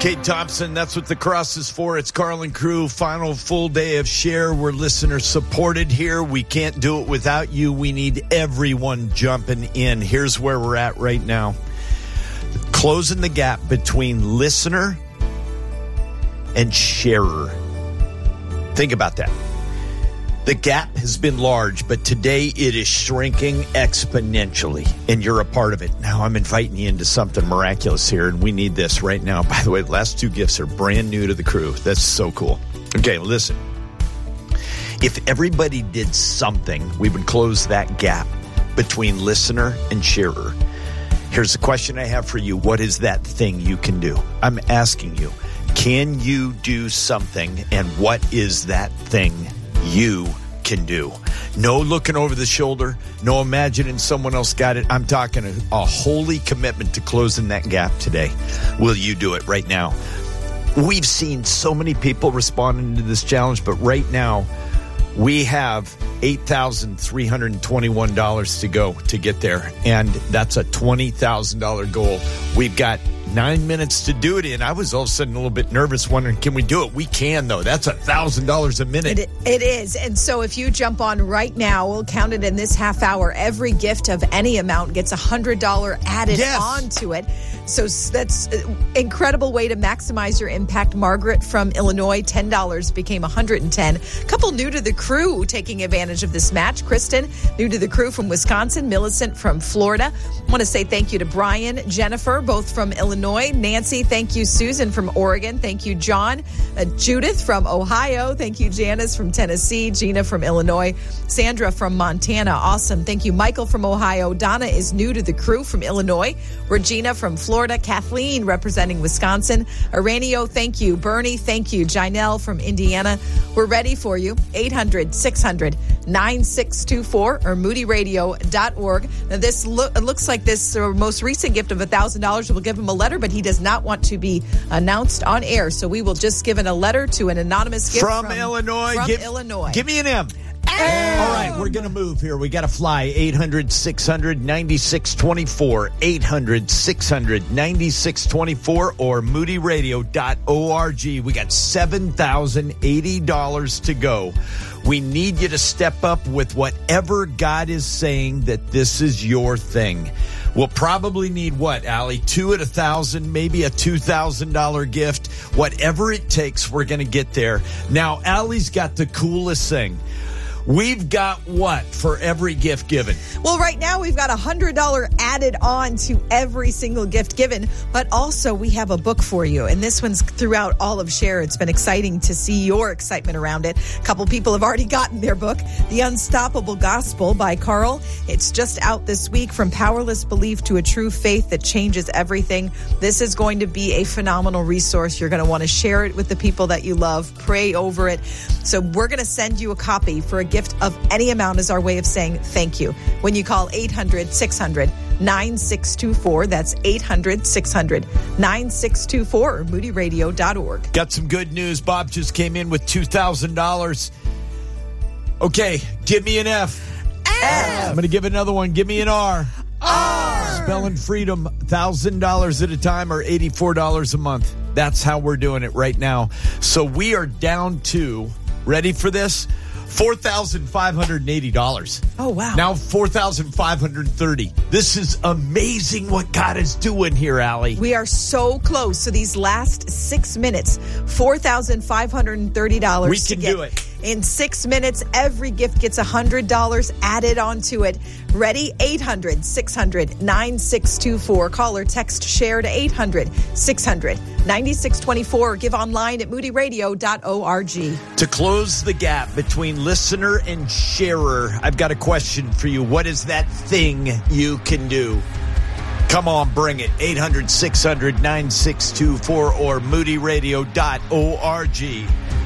Kate Thompson, that's what the cross is for. It's Carl and Crew, final full day of Share. We're listener supported here. We can't do it without you. We need everyone jumping in. Here's where we're at right now. Closing the gap between listener and sharer. Think about that. The gap has been large, but today it is shrinking exponentially, and you're a part of it. Now I'm inviting you into something miraculous here, and we need this right now. By the way, the last two gifts are brand new to the crew. That's so cool. Okay, listen. If everybody did something, we would close that gap between listener and sharer. Here's the question I have for you. What is that thing you can do? I'm asking you, can you do something, and what is that thing you can do? No looking over the shoulder, no imagining someone else got it. I'm talking a holy commitment to closing that gap today. Will you do it right now? We've seen so many people responding to this challenge, but right now we have $8,321 to go to get there, and that's a $20,000 goal. We've got 9 minutes to do it in. I was all of a sudden a little bit nervous, wondering, can we do it? We can, though. That's $1,000 a minute. It is. And so if you jump on right now, we'll count it in this half hour. Every gift of any amount gets $100 added onto it. So that's an incredible way to maximize your impact. Margaret from Illinois, $10 became $110. A couple new to the crew taking advantage of this match. Kristen, new to the crew from Wisconsin. Millicent from Florida. I want to say thank you to Brian, Jennifer, both from Illinois. Nancy, thank you. Susan from Oregon. Thank you, John. Judith from Ohio. Thank you, Janice from Tennessee. Gina from Illinois. Sandra from Montana. Awesome. Thank you, Michael from Ohio. Donna is new to the crew from Illinois. Regina from Florida. Kathleen representing Wisconsin. Aranio, thank you. Bernie, thank you. Janelle from Indiana. We're ready for you. 800-600-9624 or moodyradio.org. Now, this looks like this most recent gift of $1,000 will give him a letter, but he does not want to be announced on air. So we will just give a letter to an anonymous gift from Illinois. Illinois. Give me an M. All right, we're going to move here. We got to fly. 800-600-9624. 800-600-9624 or moodyradio.org. We got $7,080 to go. We need you to step up with whatever God is saying that this is your thing. We'll probably need what, Allie? 2 at 1,000, maybe a $2,000 gift. Whatever it takes, we're going to get there. Now, Allie's got the coolest thing. We've got what for every gift given? Well, right now we've got $100 added on to every single gift given, but also we have a book for you. And this one's throughout all of Share. It's been exciting to see your excitement around it. A couple people have already gotten their book, The Unstoppable Gospel by Carl. It's just out this week, From Powerless Belief to a True Faith That Changes Everything. This is going to be a phenomenal resource. You're going to want to share it with the people that you love. Pray over it. So we're going to send you a copy for a gift of any amount as our way of saying thank you. When you call 800-600-9624, that's 800-600-9624 or moodyradio.org. Got some good news. Bob just came in with $2,000. Okay, give me an F. I'm going to give another one. Give me an R. Spelling freedom, $1,000 at a time or $84 a month. That's how we're doing it right now. So we are down to, ready for this? $4,580. Oh, wow. Now $4,530. This is amazing what God is doing here, Allie. We are so close. So these last 6 minutes, $4,530. We can do it. In 6 minutes, every gift gets $100 added onto it. Ready? 800-600-9624. Call or text Share to 800-600-9624 or give online at moodyradio.org. To close the gap between listener and sharer, I've got a question for you. What is that thing you can do? Come on, bring it. 800-600-9624 or moodyradio.org.